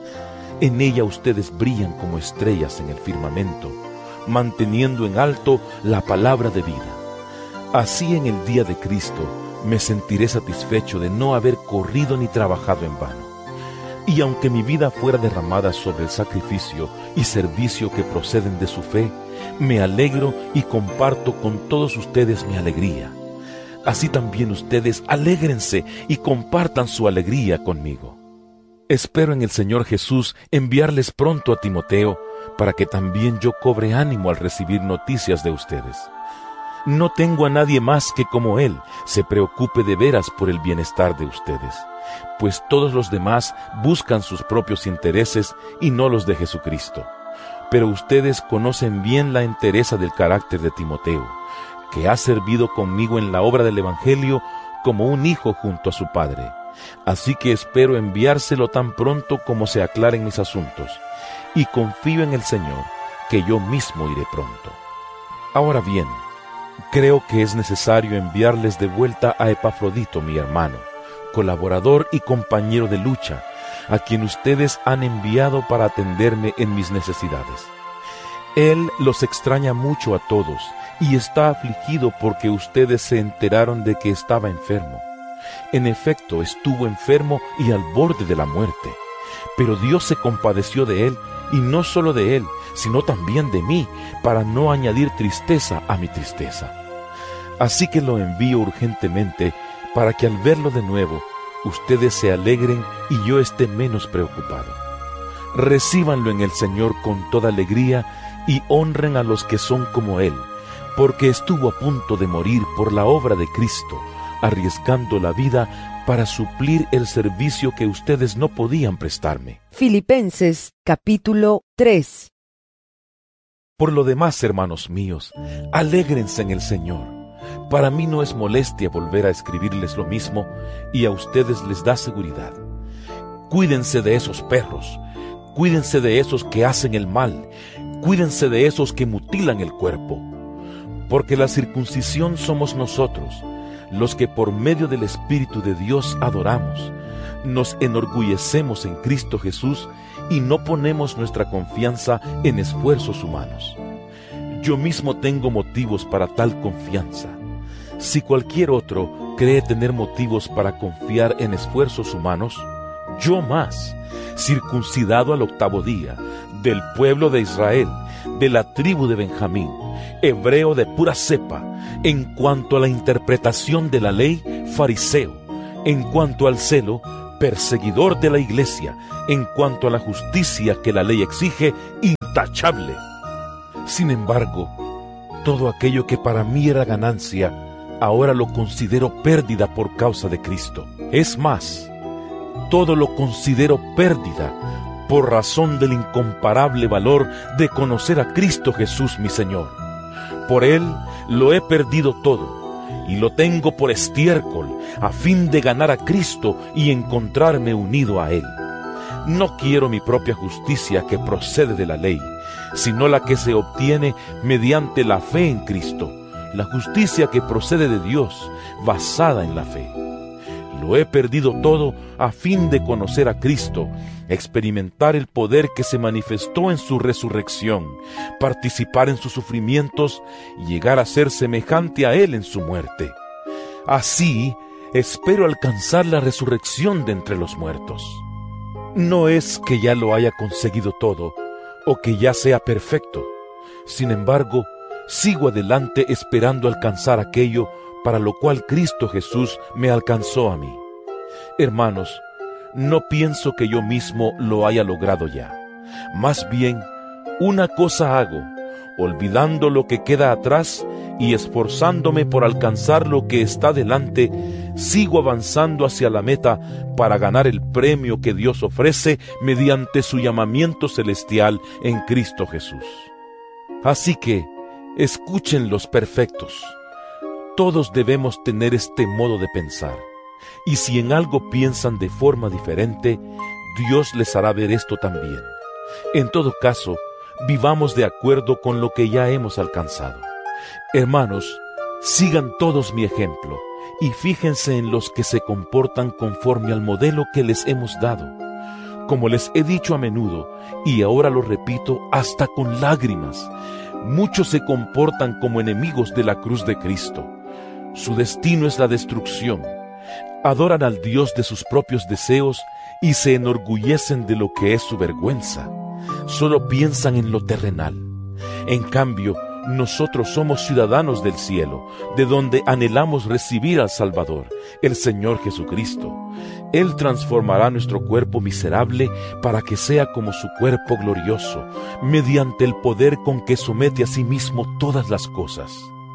En ella ustedes brillan como estrellas en el firmamento, manteniendo en alto la palabra de vida. Así en el día de Cristo me sentiré satisfecho de no haber corrido ni trabajado en vano. Y aunque mi vida fuera derramada sobre el sacrificio y servicio que proceden de su fe, me alegro y comparto con todos ustedes mi alegría. Así también ustedes alégrense y compartan su alegría conmigo. Espero en el Señor Jesús enviarles pronto a Timoteo, para que también yo cobre ánimo al recibir noticias de ustedes. No tengo a nadie más que como él se preocupe de veras por el bienestar de ustedes, pues todos los demás buscan sus propios intereses y no los de Jesucristo. Pero ustedes conocen bien la entereza del carácter de Timoteo, que ha servido conmigo en la obra del Evangelio como un hijo junto a su padre. Así que espero enviárselo tan pronto como se aclaren mis asuntos, y confío en el Señor, que yo mismo iré pronto. Ahora bien, creo que es necesario enviarles de vuelta a Epafrodito, mi hermano, colaborador y compañero de lucha, a quien ustedes han enviado para atenderme en mis necesidades. Él los extraña mucho a todos y está afligido porque ustedes se enteraron de que estaba enfermo. En efecto, estuvo enfermo y al borde de la muerte, pero Dios se compadeció de él, y no solo de él, sino también de mí, para no añadir tristeza a mi tristeza. Así que lo envío urgentemente, para que al verlo de nuevo, ustedes se alegren y yo esté menos preocupado. Recíbanlo en el Señor con toda alegría y honren a los que son como él, porque estuvo a punto de morir por la obra de Cristo, arriesgando la vida para suplir el servicio que ustedes no podían prestarme. Filipenses capítulo tres. Por lo demás, hermanos míos, alégrense en el Señor. Para mí no es molestia volver a escribirles lo mismo, y a ustedes les da seguridad. Cuídense de esos perros, cuídense de esos que hacen el mal, cuídense de esos que mutilan el cuerpo, porque la circuncisión somos nosotros, los que por medio del Espíritu de Dios adoramos, nos enorgullecemos en Cristo Jesús y no ponemos nuestra confianza en esfuerzos humanos. Yo mismo tengo motivos para tal confianza. Si cualquier otro cree tener motivos para confiar en esfuerzos humanos, yo más, circuncidado al octavo día, del pueblo de Israel, de la tribu de Benjamín, hebreo de pura cepa, en cuanto a la interpretación de la ley, fariseo, en cuanto al celo, perseguidor de la iglesia, en cuanto a la justicia que la ley exige, intachable. Sin embargo, todo aquello que para mí era ganancia, ahora lo considero pérdida por causa de Cristo. Es más, todo lo considero pérdida por razón del incomparable valor de conocer a Cristo Jesús mi Señor. Por Él lo he perdido todo, y lo tengo por estiércol, a fin de ganar a Cristo y encontrarme unido a Él. No quiero mi propia justicia que procede de la ley, sino la que se obtiene mediante la fe en Cristo, la justicia que procede de Dios, basada en la fe. Lo he perdido todo a fin de conocer a Cristo, experimentar el poder que se manifestó en su resurrección, participar en sus sufrimientos y llegar a ser semejante a Él en su muerte. Así, espero alcanzar la resurrección de entre los muertos. No es que ya lo haya conseguido todo, o que ya sea perfecto. Sin embargo, sigo adelante esperando alcanzar aquello para lo cual Cristo Jesús me alcanzó a mí. Hermanos, no pienso que yo mismo lo haya logrado ya. Más bien, una cosa hago, olvidando lo que queda atrás y esforzándome por alcanzar lo que está delante, sigo avanzando hacia la meta para ganar el premio que Dios ofrece mediante su llamamiento celestial en Cristo Jesús. Así que, escuchen los perfectos. Todos debemos tener este modo de pensar, y si en algo piensan de forma diferente, Dios les hará ver esto también. En todo caso, vivamos de acuerdo con lo que ya hemos alcanzado. Hermanos, sigan todos mi ejemplo, y fíjense en los que se comportan conforme al modelo que les hemos dado. Como les he dicho a menudo, y ahora lo repito hasta con lágrimas, muchos se comportan como enemigos de la cruz de Cristo. Su destino es la destrucción. Adoran al Dios de sus propios deseos y se enorgullecen de lo que es su vergüenza. Solo piensan en lo terrenal. En cambio, nosotros somos ciudadanos del cielo, de donde anhelamos recibir al Salvador, el Señor Jesucristo. Él transformará nuestro cuerpo miserable para que sea como su cuerpo glorioso, mediante el poder con que somete a sí mismo todas las cosas.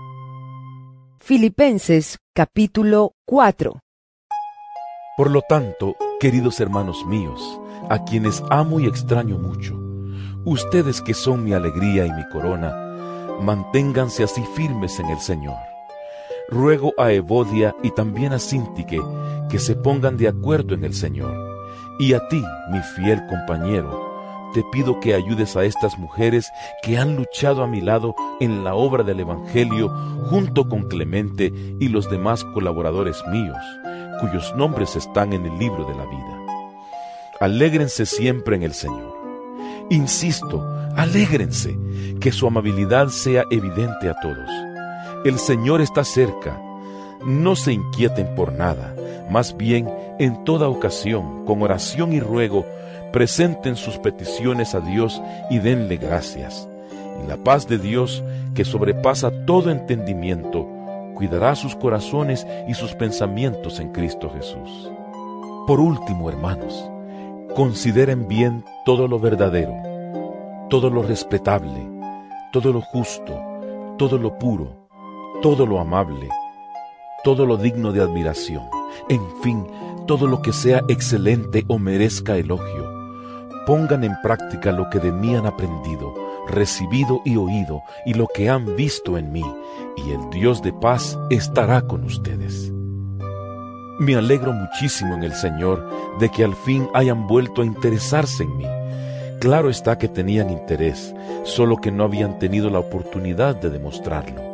Filipenses capítulo cuatro. Por lo tanto, queridos hermanos míos, a quienes amo y extraño mucho, ustedes que son mi alegría y mi corona, manténganse así firmes en el Señor. Ruego a Evodia y también a Síntique que se pongan de acuerdo en el Señor. Y a ti, mi fiel compañero, te pido que ayudes a estas mujeres que han luchado a mi lado en la obra del Evangelio junto con Clemente y los demás colaboradores míos, cuyos nombres están en el libro de la vida. Alégrense siempre en el Señor. Insisto, alégrense, que su amabilidad sea evidente a todos. El Señor está cerca. No se inquieten por nada, más bien, en toda ocasión, con oración y ruego, presenten sus peticiones a Dios y denle gracias. Y la paz de Dios, que sobrepasa todo entendimiento, cuidará sus corazones y sus pensamientos en Cristo Jesús. Por último, hermanos, consideren bien todo lo verdadero, todo lo respetable, todo lo justo, todo lo puro, todo lo amable, todo lo digno de admiración, en fin, todo lo que sea excelente o merezca elogio. Pongan en práctica lo que de mí han aprendido, recibido y oído, y lo que han visto en mí, y el Dios de paz estará con ustedes. Me alegro muchísimo en el Señor de que al fin hayan vuelto a interesarse en mí. Claro está que tenían interés, solo que no habían tenido la oportunidad de demostrarlo.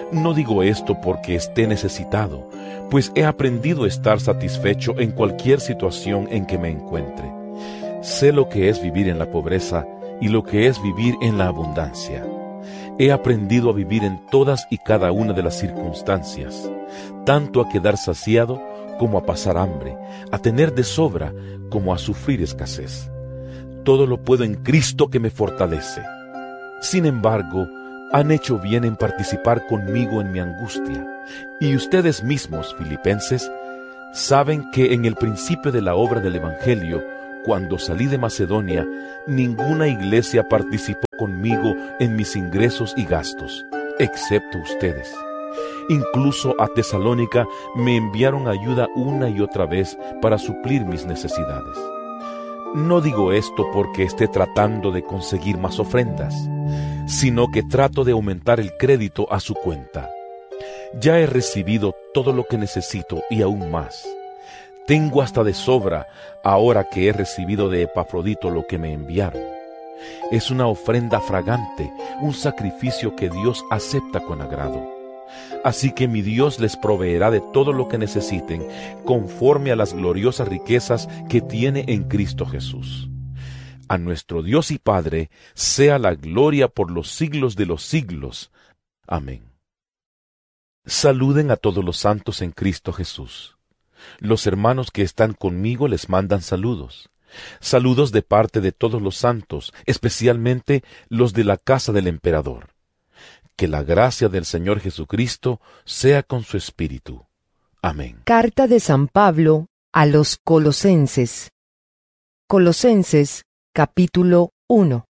No digo esto porque esté necesitado, pues he aprendido a estar satisfecho en cualquier situación en que me encuentre. Sé lo que es vivir en la pobreza y lo que es vivir en la abundancia. He aprendido a vivir en todas y cada una de las circunstancias, tanto a quedar saciado como a pasar hambre, a tener de sobra como a sufrir escasez. Todo lo puedo en Cristo que me fortalece. Sin embargo, han hecho bien en participar conmigo en mi angustia, y ustedes mismos, filipenses, saben que en el principio de la obra del Evangelio, cuando salí de Macedonia, ninguna iglesia participó conmigo en mis ingresos y gastos, excepto ustedes. Incluso a Tesalónica me enviaron ayuda una y otra vez para suplir mis necesidades. No digo esto porque esté tratando de conseguir más ofrendas, sino que trato de aumentar el crédito a su cuenta. Ya he recibido todo lo que necesito y aún más. Tengo hasta de sobra ahora que he recibido de Epafrodito lo que me enviaron. Es una ofrenda fragante, un sacrificio que Dios acepta con agrado. Así que mi Dios les proveerá de todo lo que necesiten, conforme a las gloriosas riquezas que tiene en Cristo Jesús. A nuestro Dios y Padre sea la gloria por los siglos de los siglos. Amén. Saluden a todos los santos en Cristo Jesús. Los hermanos que están conmigo les mandan saludos. Saludos de parte de todos los santos, especialmente los de la casa del emperador. Que la gracia del Señor Jesucristo sea con su espíritu. Amén. Carta de San Pablo a los Colosenses. Colosenses, capítulo uno.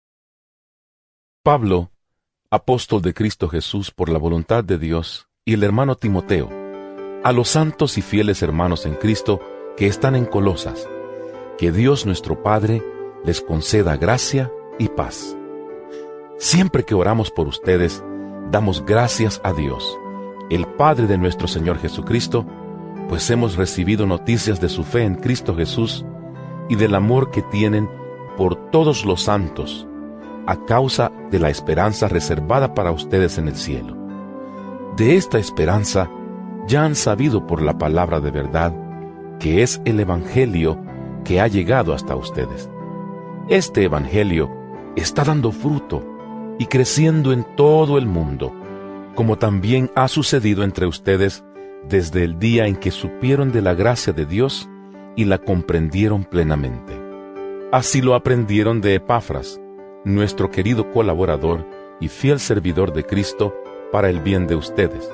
Pablo, apóstol de Cristo Jesús por la voluntad de Dios, y el hermano Timoteo, a los santos y fieles hermanos en Cristo que están en Colosas, que Dios nuestro Padre les conceda gracia y paz. Siempre que oramos por ustedes, damos gracias a Dios, el Padre de nuestro Señor Jesucristo, pues hemos recibido noticias de su fe en Cristo Jesús y del amor que tienen por todos los santos, a causa de la esperanza reservada para ustedes en el cielo. De esta esperanza ya han sabido por la palabra de verdad, que es el Evangelio que ha llegado hasta ustedes. Este Evangelio está dando fruto y creciendo en todo el mundo, como también ha sucedido entre ustedes desde el día en que supieron de la gracia de Dios y la comprendieron plenamente. Así lo aprendieron de Epafras, nuestro querido colaborador y fiel servidor de Cristo para el bien de ustedes.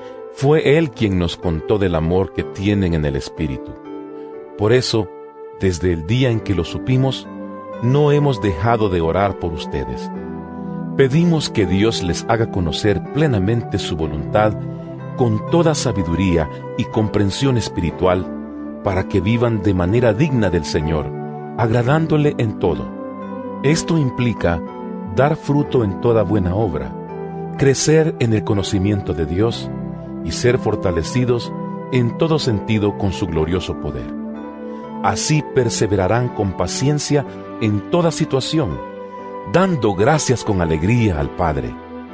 Fue Él quien nos contó del amor que tienen en el Espíritu. Por eso, desde el día en que lo supimos, no hemos dejado de orar por ustedes. Pedimos que Dios les haga conocer plenamente su voluntad con toda sabiduría y comprensión espiritual, para que vivan de manera digna del Señor, agradándole en todo. Esto implica dar fruto en toda buena obra, crecer en el conocimiento de Dios y ser fortalecidos en todo sentido con su glorioso poder. Así perseverarán con paciencia en toda situación, dando gracias con alegría al Padre.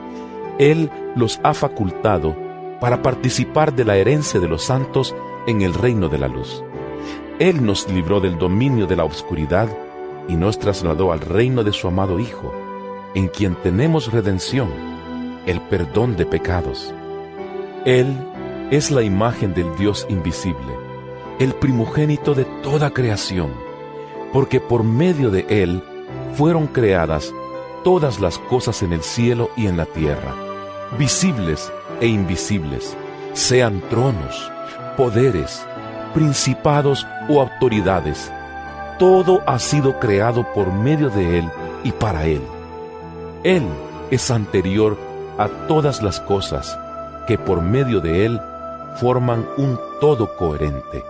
Él los ha facultado para participar de la herencia de los santos en el reino de la luz. Él nos libró del dominio de la oscuridad y nos trasladó al reino de su amado Hijo, en quien tenemos redención, el perdón de pecados. Él es la imagen del Dios invisible, el primogénito de toda creación, porque por medio de Él fueron creadas todas las cosas en el cielo y en la tierra, visibles e invisibles, sean tronos, poderes, principados o autoridades. Todo ha sido creado por medio de Él y para Él. Él es anterior a todas las cosas, que por medio de Él forman un todo coherente.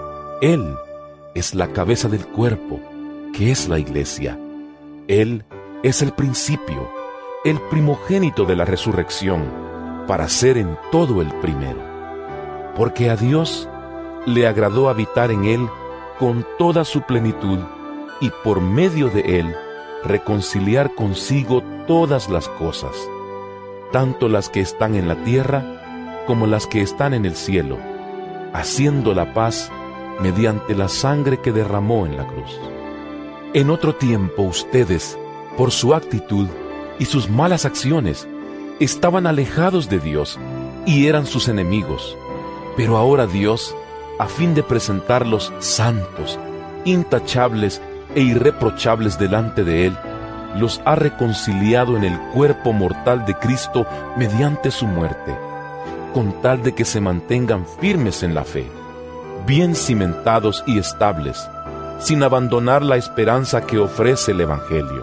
Él es la cabeza del cuerpo, que es la Iglesia. Él es el principio, el primogénito de la resurrección, para ser en todo el primero. Porque a Dios le agradó habitar en Él con toda su plenitud, y por medio de Él reconciliar consigo todas las cosas, tanto las que están en la tierra como las que están en el cielo, haciendo la paz mediante la sangre que derramó en la cruz. En otro tiempo ustedes, por su actitud y sus malas acciones, estaban alejados de Dios y eran sus enemigos. Pero ahora Dios, a fin de presentarlos santos, intachables e irreprochables delante de Él, los ha reconciliado en el cuerpo mortal de Cristo mediante su muerte, con tal de que se mantengan firmes en la fe, bien cimentados y estables, sin abandonar la esperanza que ofrece el Evangelio.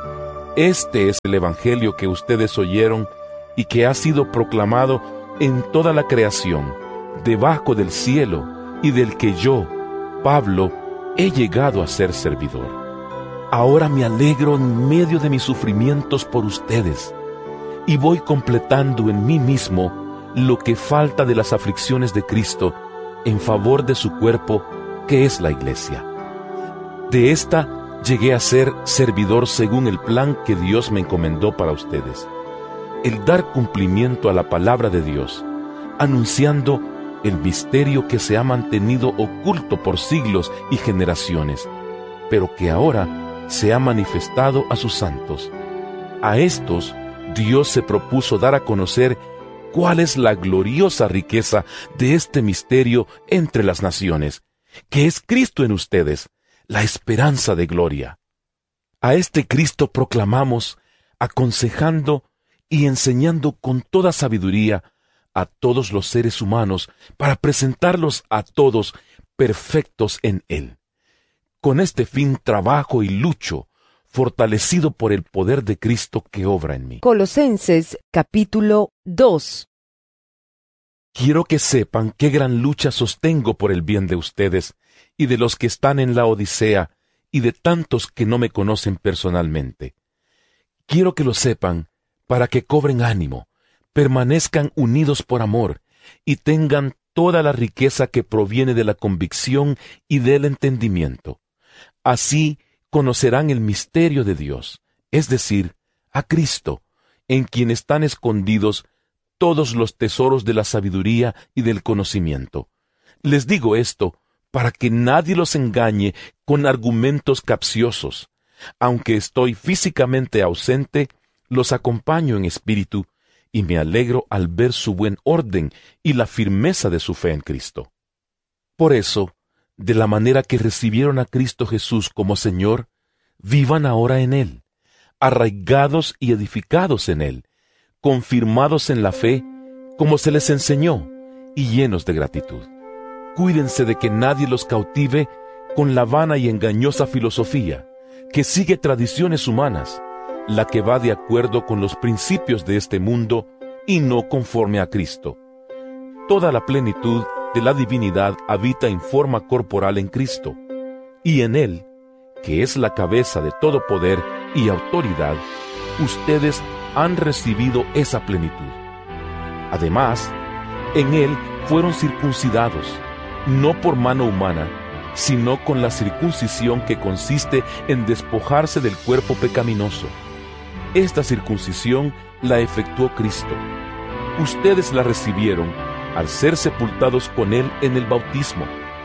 Este es el Evangelio que ustedes oyeron y que ha sido proclamado en toda la creación, debajo del cielo, y del que yo, Pablo, he llegado a ser servidor. Ahora me alegro en medio de mis sufrimientos por ustedes, y voy completando en mí mismo lo que falta de las aflicciones de Cristo en favor de su cuerpo, que es la Iglesia. De esta llegué a ser servidor según el plan que Dios me encomendó para ustedes, el dar cumplimiento a la palabra de Dios, anunciando el misterio que se ha mantenido oculto por siglos y generaciones, pero que ahora se ha manifestado a sus santos. A estos Dios se propuso dar a conocer cuál es la gloriosa riqueza de este misterio entre las naciones, que es Cristo en ustedes, la esperanza de gloria. A este Cristo proclamamos, aconsejando y enseñando con toda sabiduría a todos los seres humanos, para presentarlos a todos perfectos en Él. Con este fin trabajo y lucho, fortalecido por el poder de Cristo que obra en mí. Colosenses capítulo dos. Quiero que sepan qué gran lucha sostengo por el bien de ustedes y de los que están en la Odisea y de tantos que no me conocen personalmente. Quiero que lo sepan para que cobren ánimo, permanezcan unidos por amor y tengan toda la riqueza que proviene de la convicción y del entendimiento. Así conocerán el misterio de Dios, es decir, a Cristo, en quien están escondidos todos los tesoros de la sabiduría y del conocimiento. Les digo esto para que nadie los engañe con argumentos capciosos. Aunque estoy físicamente ausente, los acompaño en espíritu, y me alegro al ver su buen orden y la firmeza de su fe en Cristo. Por eso, de la manera que recibieron a Cristo Jesús como Señor, vivan ahora en Él, arraigados y edificados en Él, confirmados en la fe, como se les enseñó, y llenos de gratitud. Cuídense de que nadie los cautive con la vana y engañosa filosofía, que sigue tradiciones humanas, la que va de acuerdo con los principios de este mundo y no conforme a Cristo. Toda la plenitud de la divinidad habita en forma corporal en Cristo, y en Él, que es la cabeza de todo poder y autoridad, ustedes han recibido esa plenitud. Además, en Él fueron circuncidados, no por mano humana, sino con la circuncisión que consiste en despojarse del cuerpo pecaminoso. Esta circuncisión la efectuó Cristo. Ustedes la recibieron al ser sepultados con Él en el bautismo.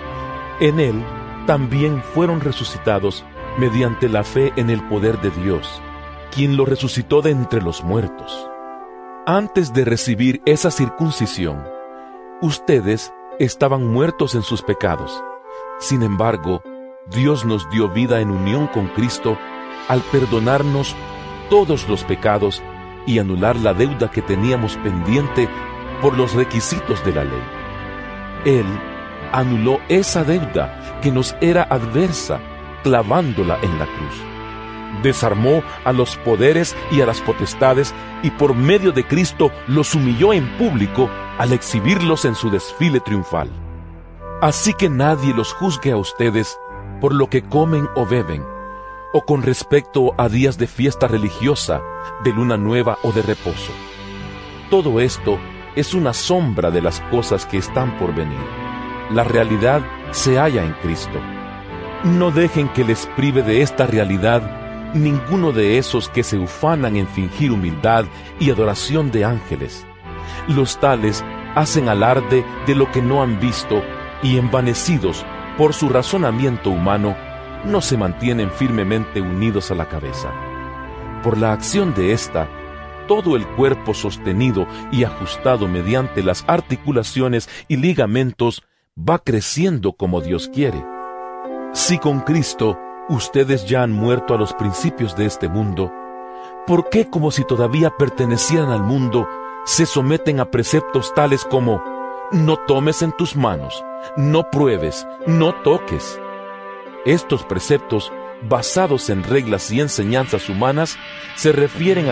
En Él también fueron resucitados mediante la fe en el poder de Dios, quien lo resucitó de entre los muertos. Antes de recibir esa circuncisión, ustedes estaban muertos en sus pecados. Sin embargo, Dios nos dio vida en unión con Cristo al perdonarnos todos los pecados y anular la deuda que teníamos pendiente por los requisitos de la ley. Él anuló esa deuda que nos era adversa, clavándola en la cruz. Desarmó a los poderes y a las potestades y por medio de Cristo los humilló en público al exhibirlos en su desfile triunfal. Así que nadie los juzgue a ustedes por lo que comen o beben, o con respecto a días de fiesta religiosa, de luna nueva o de reposo. Todo esto es una sombra de las cosas que están por venir. La realidad se halla en Cristo. No dejen que les prive de esta realidad ninguno de esos que se ufanan en fingir humildad y adoración de ángeles. Los tales hacen alarde de lo que no han visto y, envanecidos por su razonamiento humano, no se mantienen firmemente unidos a la cabeza. Por la acción de ésta, todo el cuerpo sostenido y ajustado mediante las articulaciones y ligamentos va creciendo como Dios quiere. Si con Cristo ustedes ya han muerto a los principios de este mundo, ¿por qué, como si todavía pertenecieran al mundo, se someten a preceptos tales como no tomes en tus manos, no pruebes, no toques? Estos preceptos, basados en reglas y enseñanzas humanas, se refieren a